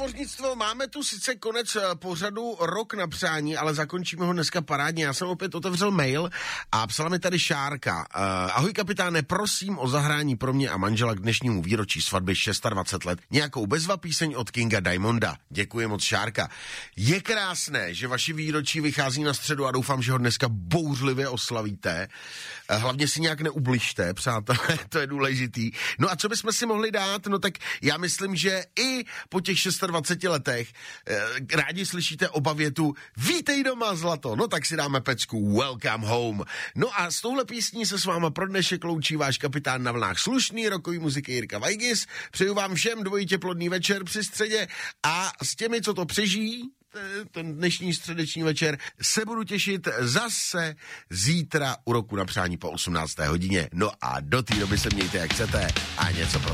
námořnictvo, máme tu sice konec pořadu Rok na přání, ale zakončíme ho dneska parádně. Já jsem opět otevřel mail a psala mi tady Šárka. Ahoj kapitáne, prosím o zahrání pro mě a manžela k dnešnímu výročí svatby 26 let. Nějakou bezva píseň od Kinga Diamonda. Děkuji moc, Šárka. Je krásné, že vaši výročí vychází na středu a doufám, že ho dneska bouřlivě oslavíte. Hlavně si nějak neubližte, přátelé, to je důležitý. No a co bychom si mohli dát? No tak já myslím, že i po těch 26 letech rádi slyšíte oba větu vítej doma, zlato. No tak si dáme pecku Welcome Home. No a s touhle písní se s váma pro dnešek loučí váš kapitán na vlnách slušný rokový muziky Jirka Vajgis. Přeju vám všem dvojitě plodný večer při středě a s těmi, co to přežijí, ten dnešní středeční večer, se budu těšit zase zítra u Roku na přání po 18. hodině. No a do té doby se mějte jak chcete a něco pro